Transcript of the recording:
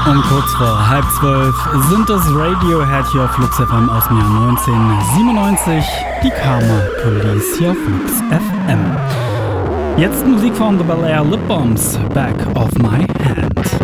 Um kurz vor 11:30 sind das Radiohead hier auf Flux FM aus dem Jahr 1997, die Karma Police hier auf Flux FM. Jetzt Musik von The Bel Air Lip Bombs, Back of My Hand.